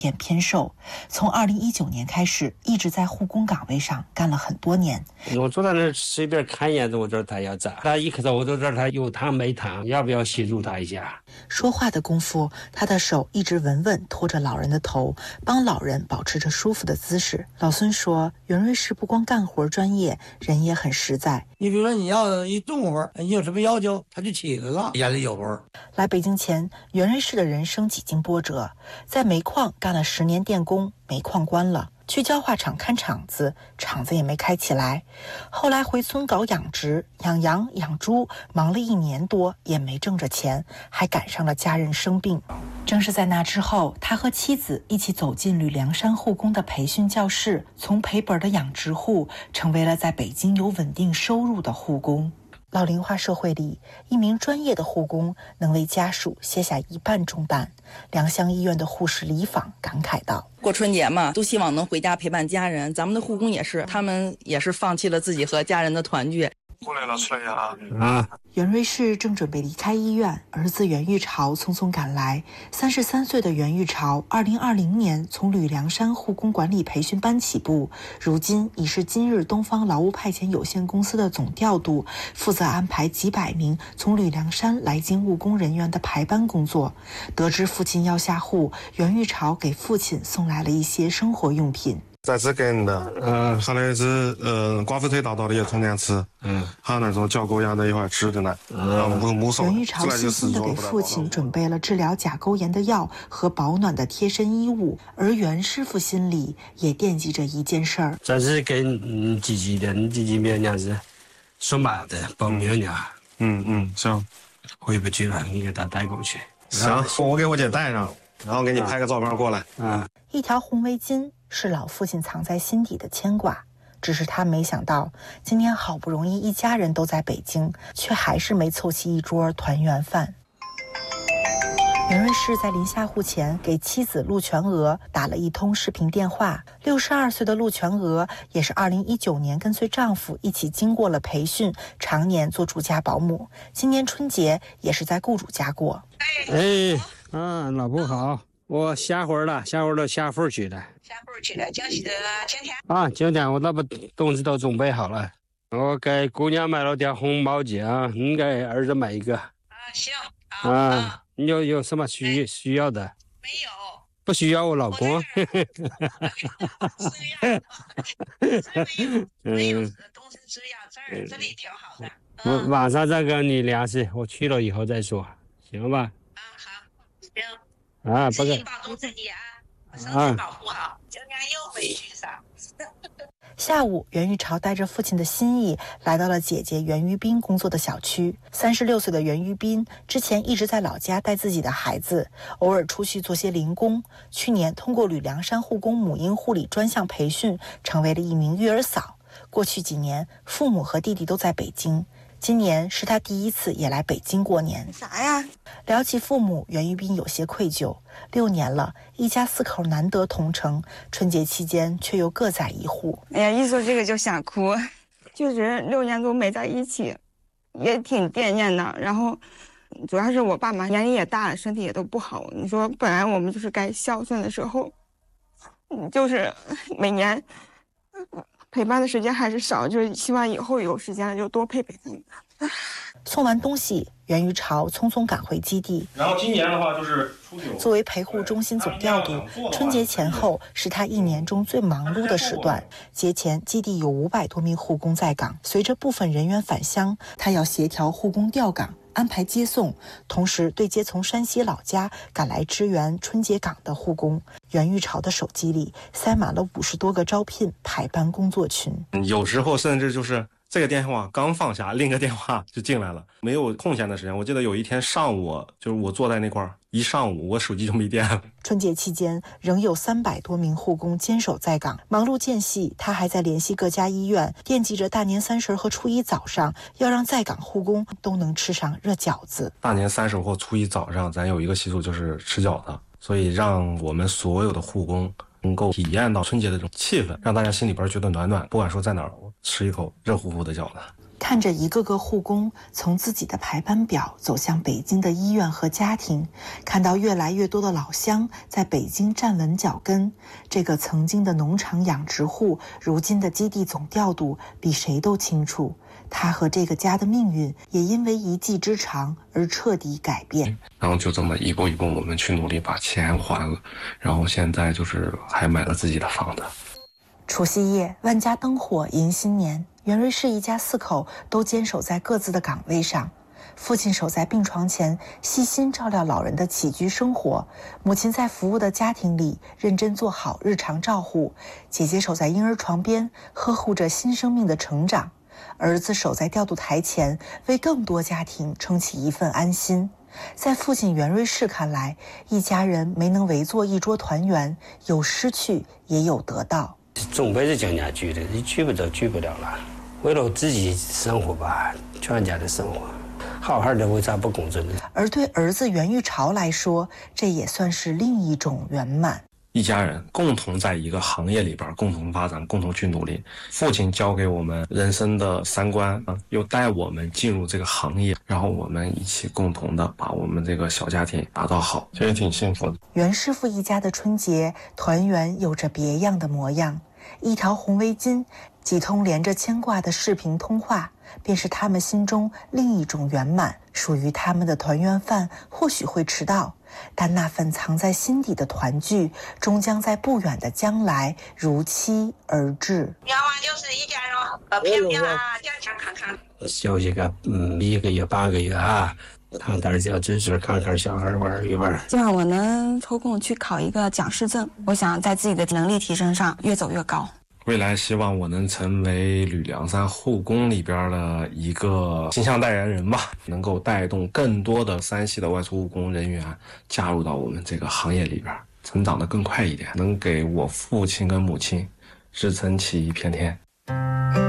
脸偏瘦，从2019年开始一直在护工岗位上干了很多年。 我坐在那儿随便看一眼，我知道他要咋。他一看到我都知道他有糖没糖，要不要协助他一下。 说话的功夫，他的手一直稳稳托着老人的头，帮老人保持着舒服的姿势。老孙说，袁瑞士不光干活专业，人也很实在。 你比如说你要一动活，你有什么要求，他就起来了，眼里有活。 来北京前，袁瑞士的人生几经波折，在煤矿干了10年电工，煤矿关了，去焦化厂看厂子，厂子也没开起来。后来回村搞养殖，养羊养猪，忙了1年多也没挣着钱，还赶上了家人生病。正是在那之后，他和妻子一起走进吕梁山护工的培训教室，从赔本的养殖户成为了在北京有稳定收入的护工。老龄化社会里，一名专业的护工能为家属卸下一半重担。良乡医院的护士李访感慨道： 过春节嘛，都希望能回家陪伴家人，咱们的护工也是，他们也是放弃了自己和家人的团聚。 过来了，出来呀！ 袁瑞士正准备离开医院，儿子袁玉朝匆匆赶来。33岁的袁玉朝，2020年从吕梁山护工管理培训班起步，如今已是今日东方劳务派遣有限公司的总调度，负责安排几百名从吕梁山来京务工人员的排班工作。得知父亲要下户，袁玉朝给父亲送来了一些生活用品。 在这给你的，还有一只寡妇腿大刀的也充点吃，还有那种叫狗养的一块吃的呢，木手。 袁玉朝细心地给父亲准备了治疗甲沟炎的药和保暖的贴身衣物，而袁师傅心里也惦记着一件事儿， 这是给你姐姐的，你姐姐明年是送妈的，报明年。 行， 回不去了，你给他带过去。 行，我给我姐带上，然后给你拍个照片过来。 一条红围巾是老父亲藏在心底的牵挂，只是他没想到，今年好不容易一家人都在北京，却还是没凑齐一桌团圆饭。袁瑞士在临下户前给妻子陆全娥打了一通视频电话。62岁的陆全娥也是2019年跟随丈夫一起经过了培训，常年做住家保姆。今年春节也是在雇主家过。 老婆好，我下会儿了，下户去了。 就是今天。 今天我那把东西都准备好了，我给姑娘买了点红毛巾啊，你给儿子买一个。 行。 你有什么需要的？ 没有。 不需要我老公。 没有东西只要这里挺好的。 我晚上再跟你联系，我去了以后再说，行吧？ 好，行。 不是。 保重自己啊，身体保护好。今年又回去上。 下午，袁玉朝带着父亲的心意来到了姐姐袁玉斌工作的小区。36岁的袁玉斌之前一直在老家带自己的孩子，偶尔出去做些零工。去年通过吕梁山护工母婴护理专项培训，成为了一名育儿嫂。过去几年，父母和弟弟都在北京。今年是他第一次也来北京过年。 啥呀？ 聊起父母，袁玉斌有些愧疚。6年了，一家4口难得同城，春节期间却又各在一户。 哎呀，一说这个就想哭，就是6年多没在一起，也挺惦念的。然后，主要是我爸妈年龄也大了，身体也都不好。你说，本来我们就是该孝顺的时候，就是每年陪伴的时间还是少，就是希望以后有时间了就多陪陪他们。 送完东西，袁玉朝匆匆赶回基地。 然后今年的话就是初9。 作为陪护中心总调度，春节前后是他1年中最忙碌的时段。节前，基地有500多名护工在岗，随着部分人员返乡，他要协调护工调岗，安排接送，同时对接从山西老家赶来支援春节岗的护工。袁玉朝的手机里塞满了50多个招聘排班工作群， 有时候甚至就是这个电话刚放下，另一个电话就进来了，没有空闲的时间。我记得有一天上午，就是我坐在那块儿一上午，我手机就没电了。 春节期间，仍有300多名护工坚守在岗，忙碌间隙，他还在联系各家医院，惦记着大年30和初1早上要让在岗护工都能吃上热饺子。 大年30或初1早上，咱有一个习俗就是吃饺子，所以让我们所有的护工能够体验到春节的这种气氛，让大家心里边觉得暖暖。不管说在哪儿，吃一口热乎乎的饺子。 看着一个个护工从自己的排班表走向北京的医院和家庭，看到越来越多的老乡在北京站稳脚跟，这个曾经的农场养殖户，如今的基地总调度，比谁都清楚，他和这个家的命运也因为一技之长而彻底改变。 然后就这么一步一步，我们去努力把钱还了，然后现在就是还买了自己的房子。 除夕夜，万家灯火迎新年，袁瑞士一家4口都坚守在各自的岗位上。父亲守在病床前，细心照料老人的起居生活；母亲在服务的家庭里认真做好日常照护；姐姐守在婴儿床边，呵护着新生命的成长；儿子守在调度台前，为更多家庭撑起一份安心。在父亲袁瑞士看来，一家人没能围坐一桌团圆，有失去也有得到。 总辈子讲家聚的，你聚不着聚不了了。为了自己生活吧，全家的生活，好好的为啥不共振呢？ 而对儿子袁玉朝来说，这也算是另一种圆满。 一家人共同在一个行业里边共同发展，共同去努力。父亲教给我们人生的3观又带我们进入这个行业，然后我们一起共同的把我们这个小家庭打造好，其实挺幸福的。 袁师傅一家的春节团圆有着别样的模样，一条红围巾，几通连着牵挂的视频通话，便是他们心中另一种圆满。属于他们的团圆饭或许会迟到，但那份藏在心底的团聚，终将在不远的将来如期而至。 愿望就是一家人平平健健康康。 休息个1个月8个月啊，躺点小知识，看看小孩玩一玩。 希望我能抽空去考一个讲师证，我想在自己的能力提升上越走越高。 未来希望我能成为吕梁山护工里边的一个形象代言人吧，能够带动更多的山西的外出务工人员加入到我们这个行业里边，成长得更快一点，能给我父亲跟母亲支撑起一片天。